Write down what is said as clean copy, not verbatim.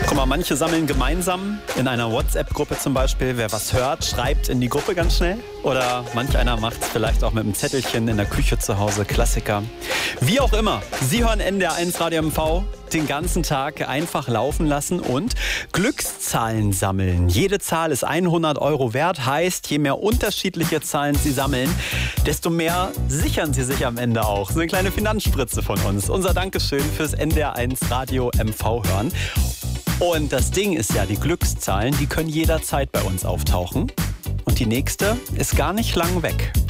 Guck mal, manche sammeln gemeinsam in einer WhatsApp-Gruppe zum Beispiel. Wer was hört, schreibt in die Gruppe ganz schnell. Oder manch einer macht es vielleicht auch mit einem Zettelchen in der Küche zu Hause. Klassiker. Wie auch immer, Sie hören NDR1 Radio MV den ganzen Tag einfach laufen lassen und Glückszahlen sammeln. Jede Zahl ist 100 € wert. Heißt, je mehr unterschiedliche Zahlen Sie sammeln, desto mehr sichern Sie sich am Ende auch. So eine kleine Finanzspritze von uns. Unser Dankeschön fürs NDR1 Radio MV hören. Und das Ding ist ja, die Glückszahlen, die können jederzeit bei uns auftauchen. Und die nächste ist gar nicht lang weg.